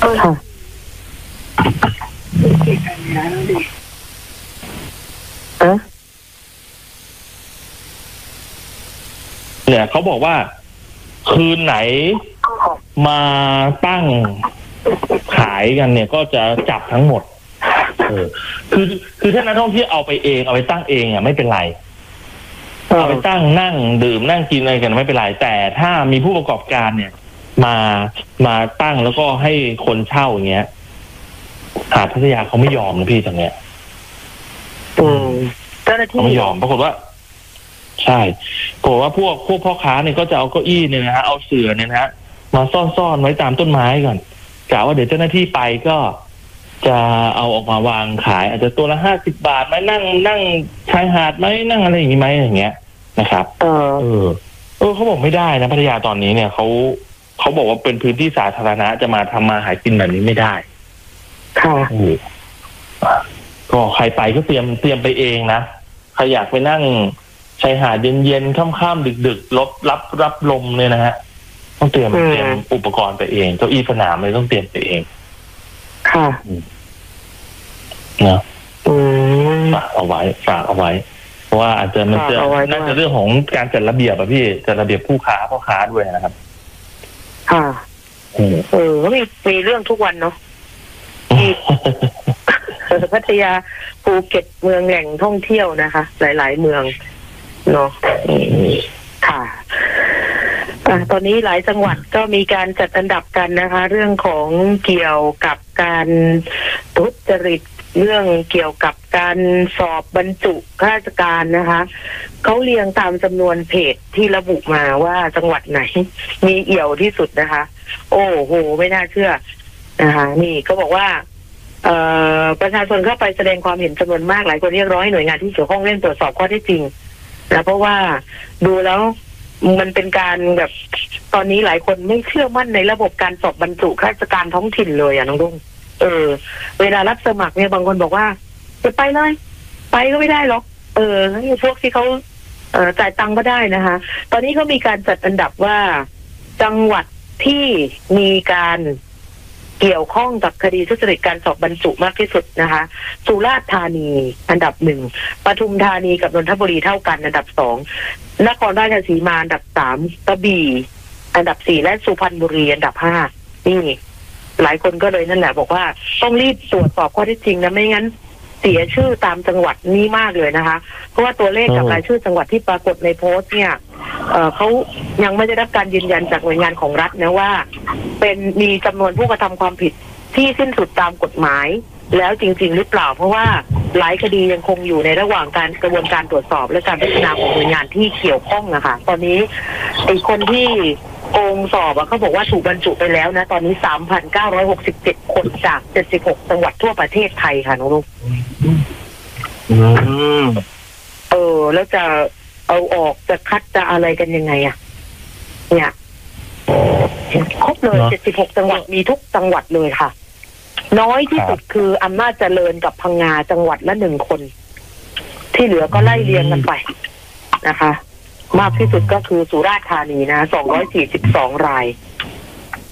ค่ะเนี่ยเขาบอกว่าคืนไหนมาตั้งขายกันเนี่ยก็จะจับทั้งหมดคือถ้านักท่องเที่ยวเอาไปเองเอาไปตั้งเองอ่ะไม่เป็นไรเอาไปตั้งนั่งดื่มนั่งกินอะไรกันไม่เป็นไรแต่ถ้ามีผู้ประกอบการเนี่ยมาตั้งแล้วก็ให้คนเช่าอย่างเงี้ยหาดพัทยาเขาไม่ยอมนะพี่ตรงเนี้ยเจ้าหน้าที่เขาไม่ยอมปรากฏว่าใช่ปรากฏว่าพวกพ่อค้าเนี่ยก็จะเอาเก้าอี้เนี่ยนะฮะเอาเสื่อเนี่ยนะฮะมาซ่อนไว้ตามต้นไม้ก่อนกะว่าเดี๋ยวเจ้าหน้าที่ไปก็จะเอาออกมาวางขายอาจจะตัวละ50 บาทไหมนั่งชายหาดไหมนั่งอะไรอย่างนี้ไหมอย่างเงี้ยนะครับเขาบอกไม่ได้นะพัทยาตอนนี้เนี่ยเขาบอกว่าเป็นพื้นที่สาธารณะจะมาทำมาหากินแบบนี้ไม่ได้ค่ะก็ใครไปก็เตรียมไปเองนะใครอยากไปนั่งชายหาดเย็นๆค่ำๆดึกๆรับลมเนี่ยนะฮะต้องเตรียมอุปกรณ์ไปเองเก้าอี้สนามเลยต้องเตรียมไปเองค่ะนะฝากเอาไว้เพราะว่าอาจจะมันจะน่าจะเรื่องของการจัดระเบียบอะพี่จัดระเบียบผู้ค้าพ่อค้าด้วยนะครับค่ะก็มีเรื่องทุกวันเนาะพัทยาภูเก็ตเมืองแหล่งท่องเที่ยวนะคะหลายๆเมืองเนาะค่ะตอนนี้หลายจังหวัดก็มีการจัดอันดับกันนะคะเรื่องของเกี่ยวกับการทุจริตเรื่องเกี่ยวกับการสอบบรรจุข้าราชการนะคะเขาเรียงตามจำนวนเพจที่ระบุมาว่าจังหวัดไหนมีเอี่ยวที่สุดนะคะโอ้โหไม่น่าเชื่อนะคะนี่ก็บอกว่าประชาชนเข้าไปแสดงความเห็นจำนวนมากหลายคนเรียกร้องให้หน่วยงานที่เกี่ยวข้องเร่งตรวจสอบข้อเท็จจริงนะเพราะว่าดูแล้วมันเป็นการแบบตอนนี้หลายคนไม่เชื่อมั่นในระบบการสอบบรรจุข้าราชการท้องถิ่นเลยน้องดุ้งเวลารับสมัครเนี่ยบางคนบอกว่าจะไปเลยไปก็ไม่ได้หรอกพวกที่เขาจ่ายตังค์ก็ได้นะคะตอนนี้เขามีการจัดอันดับว่าจังหวัดที่มีการเกี่ยวข้องกับคดีทุจริตการสอบบรรจุมากที่สุดนะคะสุราษฎร์ธานีอันดับ1ปทุมธานีกับนนทบุรีเท่ากันอันดับ2นครราชสีมาอันดับ3กระบี่อันดับ4และสุพรรณบุรีอันดับ5นี่หลายคนก็เลยนั่นแหละบอกว่าต้องรีบตรวจสอบข้อเท็จจริงนะไม่งั้นเสียชื่อตามจังหวัดนี้มากเลยนะคะเพราะว่าตัวเลขกับรายชื่อจังหวัดที่ปรากฏในโพสต์เนี่ยเขายังไม่ได้รับการยืนยันจากหน่วยงานของรัฐนะว่าเป็นมีจำนวนผู้กระทำความผิดที่สิ้นสุดตามกฎหมายแล้วจริงๆหรือเปล่าเพราะว่าหลายคดียังคงอยู่ในระหว่างการกระบวนการตรวจสอบและการพิจารณาของหน่วยงานที่เกี่ยวข้องนะคะตอนนี้ไอ้คนที่โกงสอบเขาบอกว่าถูกบรรจุไปแล้วนะตอนนี้ 3,967 คนจาก76จังหวัดทั่วประเทศไทยค่ะน้องลูกแล้วจะเอาออกจะคัดจะอะไรกันยังไงเนี่ยครบเลย76จังหวัดมีทุกจังหวัดเลยค่ะน้อยที่สุดคืออำนาจเจริญกับพังงาจังหวัดละ1 คนที่เหลือก็ไล่เรียงกันไปนะคะมากที่สุดก็คือสุราษฎร์ธานีนะ242 ราย